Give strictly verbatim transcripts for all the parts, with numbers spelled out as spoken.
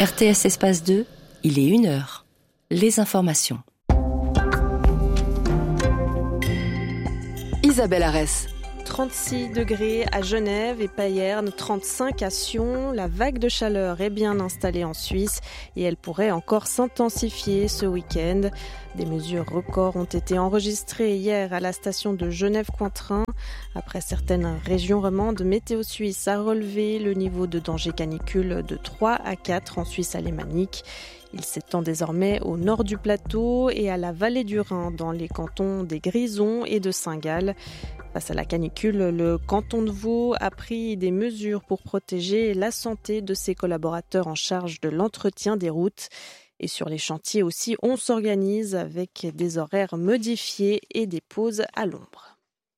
R T S Espace deux, il est une heure. Les informations. Isabelle Arès. trente-six degrés à Genève et Payerne, trente-cinq à Sion. La vague de chaleur est bien installée en Suisse et elle pourrait encore s'intensifier ce week-end. Des mesures records ont été enregistrées hier à la station de Genève-Cointrin. Après certaines régions romandes, Météo Suisse a relevé le niveau de danger canicule de trois à quatre en Suisse alémanique. Il s'étend désormais au nord du plateau et à la vallée du Rhin dans les cantons des Grisons et de Saint-Gall. Face à la canicule, le canton de Vaud a pris des mesures pour protéger la santé de ses collaborateurs en charge de l'entretien des routes. Et sur les chantiers aussi, on s'organise avec des horaires modifiés et des pauses à l'ombre.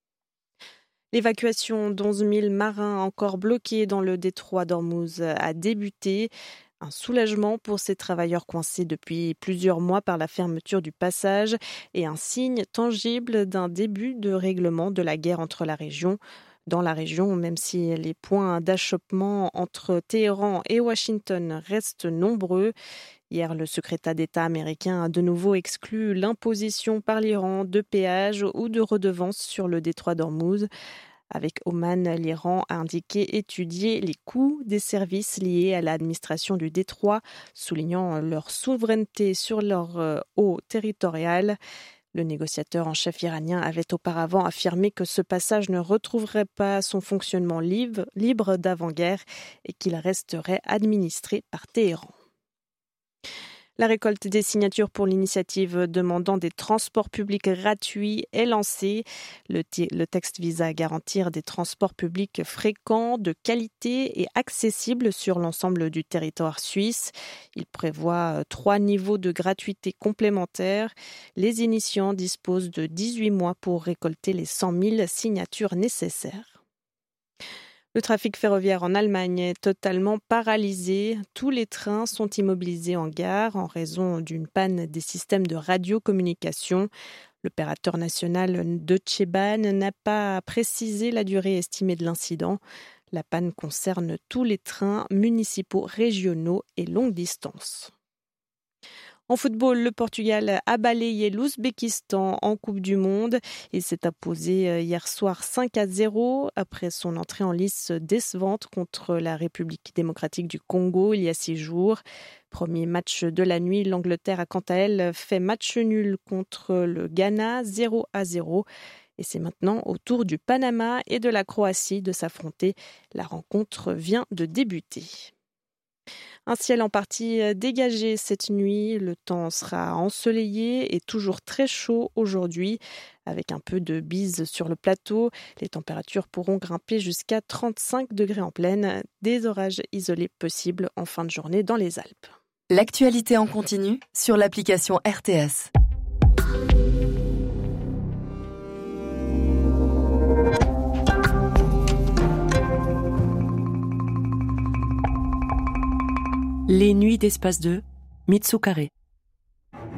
L'évacuation d'onze mille marins encore bloqués dans le détroit d'Ormuz a débuté. Un soulagement pour ces travailleurs coincés depuis plusieurs mois par la fermeture du passage et un signe tangible d'un début de règlement de la guerre entre la région. Dans la région, même si les points d'achoppement entre Téhéran et Washington restent nombreux. Hier, le secrétaire d'État américain a de nouveau exclu l'imposition par l'Iran de péages ou de redevances sur le détroit d'Ormuz. Avec Oman, l'Iran a indiqué étudier les coûts des services liés à l'administration du détroit, soulignant leur souveraineté sur leur eau territoriale. Le négociateur en chef iranien avait auparavant affirmé que ce passage ne retrouverait pas son fonctionnement libre, libre d'avant-guerre et qu'il resterait administré par Téhéran. La récolte des signatures pour l'initiative demandant des transports publics gratuits est lancée. Le, t- le texte vise à garantir des transports publics fréquents, de qualité et accessibles sur l'ensemble du territoire suisse. Il prévoit trois niveaux de gratuité complémentaires. Les initiants disposent de dix-huit mois pour récolter les cent mille signatures nécessaires. Le trafic ferroviaire en Allemagne est totalement paralysé. Tous les trains sont immobilisés en gare en raison d'une panne des systèmes de radiocommunication. L'opérateur national Deutsche Bahn n'a pas précisé la durée estimée de l'incident. La panne concerne tous les trains municipaux, régionaux et longue distance. En football, le Portugal a balayé l'Ouzbékistan en Coupe du Monde. Il s'est imposé hier soir cinq à zéro après son entrée en lice décevante contre la République démocratique du Congo il y a six jours. Premier match de la nuit, l'Angleterre a quant à elle fait match nul contre le Ghana zéro à zéro. Et c'est maintenant au tour du Panama et de la Croatie de s'affronter. La rencontre vient de débuter. Un ciel en partie dégagé cette nuit, le temps sera ensoleillé et toujours très chaud aujourd'hui. Avec un peu de bise sur le plateau, les températures pourront grimper jusqu'à trente-cinq degrés en plaine. Des orages isolés possibles en fin de journée dans les Alpes. L'actualité en continu sur l'application R T S. Les nuits d'Espace deux, Mitsu Carré.